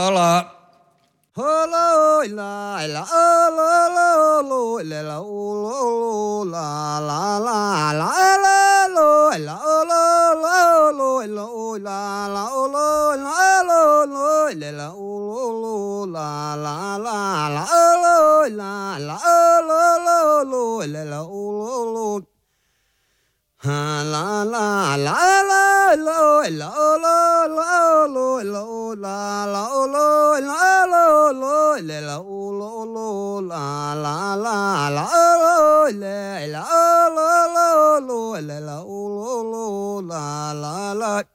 là hơ lơ la la ơ lơ lơ lô lê la u lô la la la la ơ lơ lô la ơ lơ lơ lô la u la la u lô la ơ lô lô lê la u lô la la la la ơ lô la la ơ lơ lơ lô lê la u lô ha la la la la lo lo lo lo lo lo la la lo la lo lo le la lo lo la la la la lo le la lo lo lo le la lo lo la la la